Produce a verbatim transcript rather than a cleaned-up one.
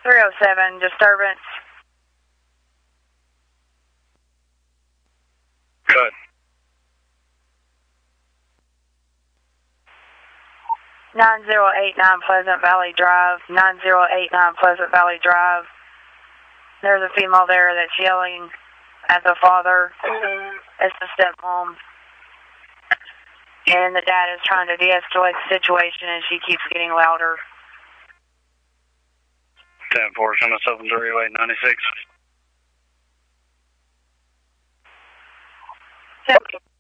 three oh seven, disturbance. Good. nine zero eight nine Pleasant Valley Drive, nine zero eight nine Pleasant Valley Drive. There's a female there that's yelling at the father. It's the stepmom. And the dad is trying to de-escalate the situation, and she keeps getting louder. ten four, seven seven three eight nine six.